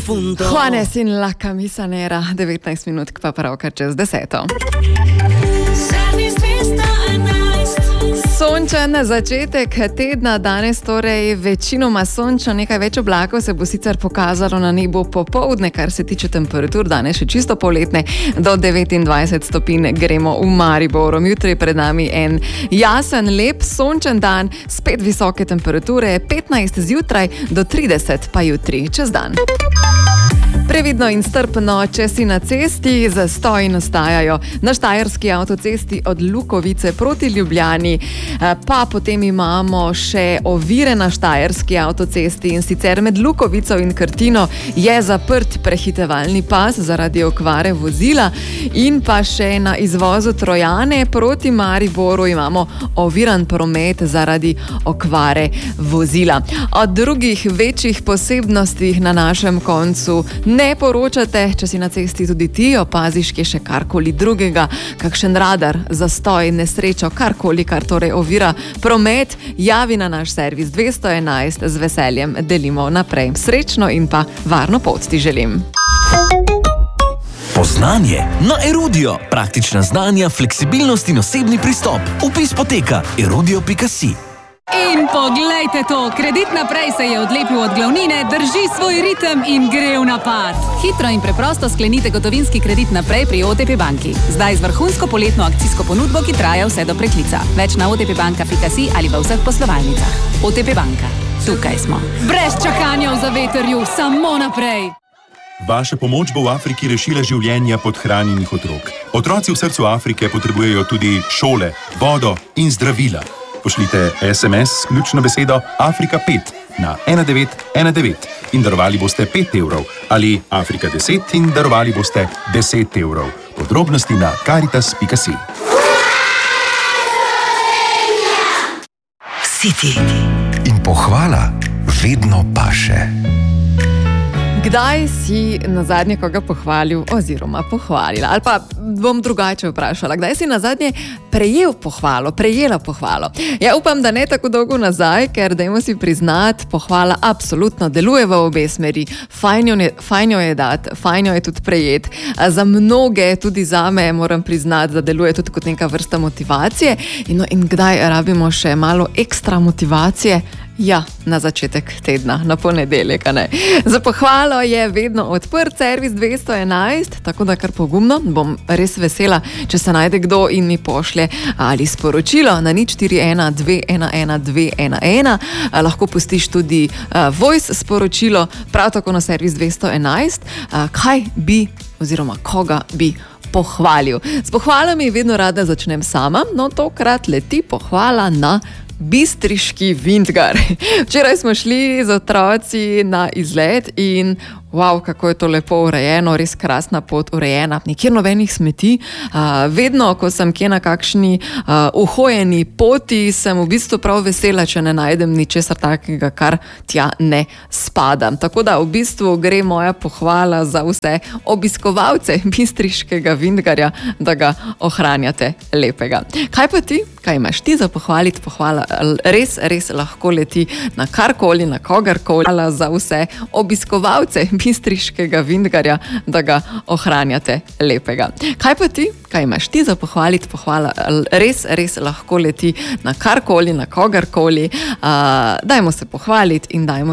profundo. Juanes in la camisa nera, 19 minut pa pravkar čez 10. Sončen začetek tedna, danes torej večinoma sončno, nekaj več oblakov se bo sicer pokazalo na nebu popoldne, kar se tiče temperatur, danes še čisto poletne, do 29 stopinj gremo v Mariboru. Jutri je pred nami en jasen, lep, sončen dan, spet visoke temperature, 15 zjutraj do 30 pa jutri čez dan. Previdno in strpno, če si na cesti, zastoji nastajajo na štajerski avtocesti od Lukovice proti Ljubljani, pa potem imamo še ovire na štajerski avtocesti in sicer med Lukovico in Krtino je zaprt prehitevalni pas zaradi okvare vozila in pa še na izvozu Trojane proti Mariboru imamo oviran promet zaradi okvare vozila. O drugih večjih posebnostih na našem koncu ne poročate, če si na cesti tudi ti opaziš, kje še karkoli drugega, kakšen radar, zastoj, nesrečo, karkoli, kar torej ovira promet, javi na naš servis 211, z veseljem delimo naprej. Srečno in pa varno pot ti želim. Poznanje na Erudio. Praktična znanja, fleksibilnost in osebni pristop. Vpis poteka erudio.si. In poglejte to, Kredit naprej se je odlepil od glavnine, drži svoj ritem in gre v napad. Hitro in preprosto sklenite gotovinski kredit naprej pri OTP banki. Zdaj z vrhunsko poletno akcijsko ponudbo, ki traja vse do preklica. Več na otpbanka.si ali v vseh poslovalnicah. OTP banka. Tukaj smo. Brez čakanja v zavetrju, samo naprej. Vaša pomoč bo v Afriki rešila življenja podhranjenih otrok. Otroci v srcu Afrike potrebujejo tudi šole, vodo in zdravila. Pošljite SMS s ključno besedo Afrika 5 na 1919 in darovali boste 5 evrov ali Afrika 10 in darovali boste 10 evrov. Podrobnosti na caritas.si. City. In pohvala vedno paše. Kdaj si nazadnje koga pohvalil oziroma pohvalila? Ali pa bom drugače vprašala, kdaj si nazadnje prejela pohvalo? Ja, upam, da ne tako dolgo nazaj, ker dajmo si priznati, pohvala absolutno deluje v obe smeri. Fajn jo je dati, fajn jo je tudi prejeti. Za mnoge, tudi zame, moram priznati, da deluje tudi kot neka vrsta motivacije. In kdaj rabimo še malo ekstra motivacije? Ja, na začetek tedna, na ponedeljek, ne. Za pohvalo je vedno odprt servis 211, tako da kar pogumno, bom res vesela, če se najde kdo in mi pošlje ali sporočilo na 041 211 211. Lahko pustiš tudi voice sporočilo, prav tako na servis 211, kaj bi oziroma koga bi pohvalil. S pohvalami vedno rada začnem sama, no tokrat leti pohvala na bistriški Vintgar. Včeraj smo šli z otroci na izlet in wow, kako je to lepo urejeno, res krasna pot urejena, nikjer nobenih smeti. Vedno, ko sem kje na kakšni uhojeni poti, sem v bistvu prav vesela, če ne najdem ničesar takega, kar tja ne spada. Tako da v bistvu gre moja pohvala za vse obiskovalce bistriškega Vintgarja, da ga ohranjate lepega. Kaj pa ti? Kaj imaš ti za pohvaliti? Pohvala res lahko leti na karkoli, na kogarkoli. Hvala za vse obiskovalce bistriškega Vintgarja, da ga ohranjate lepega. Kaj pa ti? Kaj imaš ti za pohvaliti? Pohvala res lahko leti na karkoli, na kogarkoli. Dajmo se pohvaliti in dajmo